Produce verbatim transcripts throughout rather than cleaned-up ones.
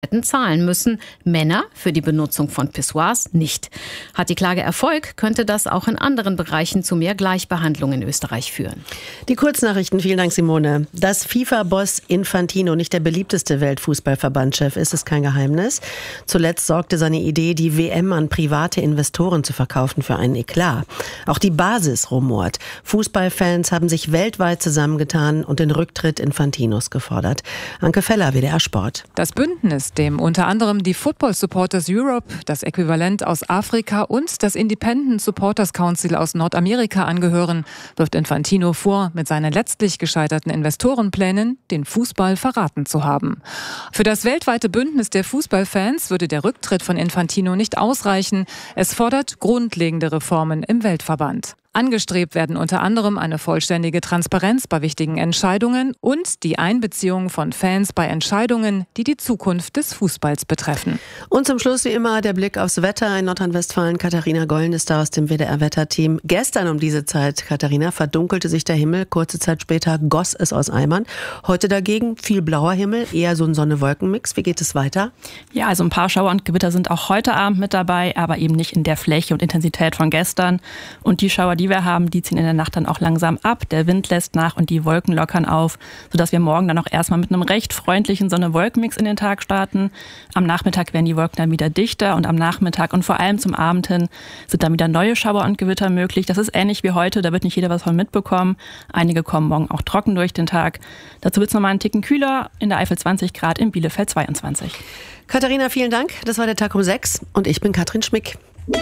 hätten zahlen müssen, Männer für die Benutzung von Pissoirs nicht. Hat die Klage Erfolg, könnte das auch in anderen Bereichen zu mehr Gleichbehandlung in Österreich führen. Die Kurznachrichten, vielen Dank Simone. Dass FIFA-Boss Infantino nicht der beliebteste Weltfußballverbandschef ist, ist kein Geheimnis. Zuletzt sorgte seine Idee, die W M an private Investoren zu verkaufen, für einen Eklat. Auch die Basis rumort. Fußballfans haben sich weltweit zusammengetan und den Rücktritt Infantinos gefordert. Anke Feller, W D R Sport. Das Bündnis, dem unter anderem die Football Supporters Europe, das Äquivalent aus Afrika und das Independent Supporters Council aus Nordamerika angehören, wirft Infantino vor, mit seinen letztlich gescheiterten Investorenplänen den Fußball verraten zu haben. Für das weltweite Bündnis der Fußballfans würde der Rücktritt von Infantino nicht ausreichen. Es fordert grundlegende Reformen im Weltverband. Angestrebt werden unter anderem eine vollständige Transparenz bei wichtigen Entscheidungen und die Einbeziehung von Fans bei Entscheidungen, die die Zukunft des Fußballs betreffen. Und zum Schluss wie immer der Blick aufs Wetter in Nordrhein-Westfalen. Katharina Gollen ist da aus dem W D R-Wetterteam. Gestern um diese Zeit, Katharina, verdunkelte sich der Himmel. Kurze Zeit später goss es aus Eimern. Heute dagegen viel blauer Himmel, eher so ein Sonne-Wolken-Mix. Wie geht es weiter? Ja, also ein paar Schauer und Gewitter sind auch heute Abend mit dabei, aber eben nicht in der Fläche und Intensität von gestern. Und die Schauer, die wir haben, die ziehen in der Nacht dann auch langsam ab. Der Wind lässt nach und die Wolken lockern auf, sodass wir morgen dann auch erstmal mit einem recht freundlichen Sonne-Wolken-Mix in den Tag starten. Am Nachmittag werden die Wolken dann wieder dichter und am Nachmittag und vor allem zum Abend hin sind dann wieder neue Schauer und Gewitter möglich. Das ist ähnlich wie heute, da wird nicht jeder was von mitbekommen. Einige kommen morgen auch trocken durch den Tag. Dazu wird es nochmal einen Ticken kühler, in der Eifel zwanzig Grad, in Bielefeld zweiundzwanzig. Katharina, vielen Dank. Das war der Tag um sechs und ich bin Katrin Schmick.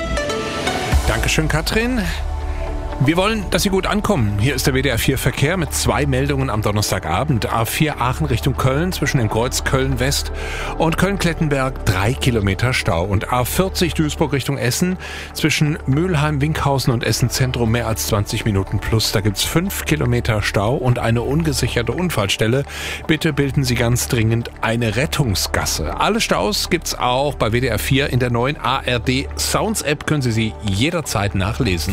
Dankeschön, Katrin. Wir wollen, dass Sie gut ankommen. Hier ist der W D R vier Verkehr mit zwei Meldungen am Donnerstagabend. A vier Aachen Richtung Köln zwischen dem Kreuz Köln-West und Köln-Klettenberg drei Kilometer Stau. Und A vierzig Duisburg Richtung Essen zwischen Mülheim, Winkhausen und Essen Zentrum mehr als zwanzig Minuten plus. Da gibt's fünf Kilometer Stau und eine ungesicherte Unfallstelle. Bitte bilden Sie ganz dringend eine Rettungsgasse. Alle Staus gibt's auch bei W D R vier in der neuen A R D Sounds App. Können Sie sie jederzeit nachlesen.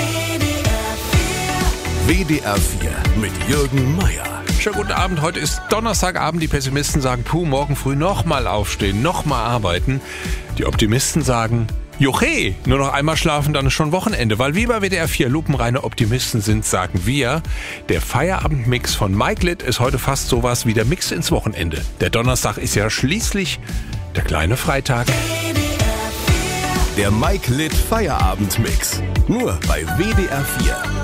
W D R vier mit Jürgen Meier. Schönen guten Abend, heute ist Donnerstagabend. Die Pessimisten sagen, puh, morgen früh nochmal aufstehen, nochmal arbeiten. Die Optimisten sagen, juche, nur noch einmal schlafen, dann ist schon Wochenende. Weil wir bei W D R vier lupenreine Optimisten sind, sagen wir, der Feierabendmix von Mike Litt ist heute fast sowas wie der Mix ins Wochenende. Der Donnerstag ist ja schließlich der kleine Freitag. Der Mike Litt Feierabendmix. Nur bei W D R vier.